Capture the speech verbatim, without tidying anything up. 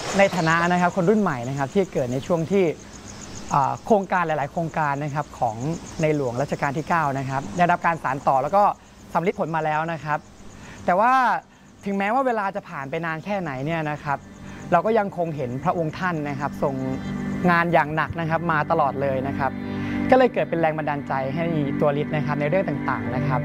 ในฐานะนะครับคนรุ่นใหม่นะครับที่เกิดในช่วงที่โครงการหลายๆโครงการนะครับของในหลวงรัชกาลที่เก้านะครับได้รับการสานต่อแล้วก็สำลิดผลมาแล้วนะครับแต่ว่าถึงแม้ว่าเวลาจะผ่านไปนานแค่ไหนเนี่ยนะครับเราก็ยังคงเห็นพระองค์ท่านนะครับทรงงานอย่างหนักนะครับมาตลอดเลยนะครับก็เลยเกิดเป็นแรงบันดาลใจให้ตัวลิศนะครับในเรื่องต่างๆนะครับ